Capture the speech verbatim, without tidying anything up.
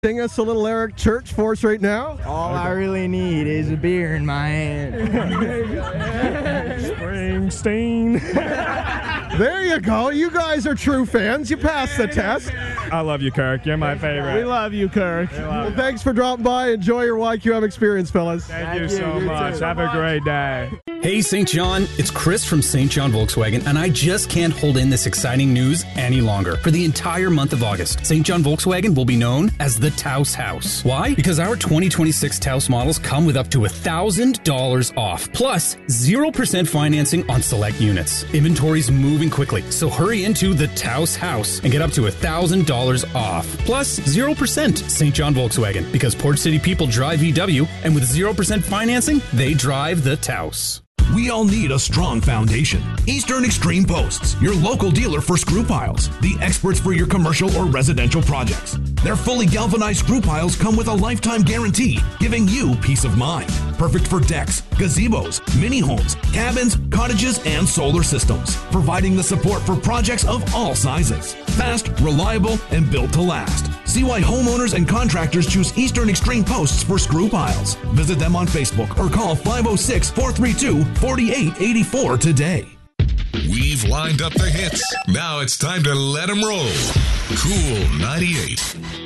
Sing us a little Eric Church for us right now. All I really need is a beer in my hand. Springsteen. There you go. You guys are true fans. You passed the test. I love you, Kirk. You're my favorite. We love you, Kirk. Well, thanks for dropping by. Enjoy your Y Q M experience, fellas. Thank, Thank you you. so You much. too. Have a great day. Hey, Saint John, it's Chris from Saint John Volkswagen, and I just can't hold in this exciting news any longer. For the entire month of August, Saint John Volkswagen will be known as the Taos House. Why? Because our twenty twenty-six Taos models come with up to one thousand dollars off, plus zero percent financing on select units. Inventory's moving quickly, so hurry into the Taos House and get up to one thousand dollars off, plus zero percent. Saint John Volkswagen, because Port City people drive V W, and with zero percent financing, they drive the Taos. We all need a strong foundation. Eastern Extreme Posts, your local dealer for screw piles, the experts for your commercial or residential projects. Their fully galvanized screw piles come with a lifetime guarantee, giving you peace of mind. Perfect for decks, gazebos, mini homes, cabins, cottages, and solar systems, providing the support for projects of all sizes. Fast, reliable, and built to last. See why homeowners and contractors choose Eastern Extreme Posts for screw piles. Visit them on Facebook or call five oh six, four three two, four eight eight four today. We've lined up the hits. Now it's time to let them roll. Cool ninety-eight.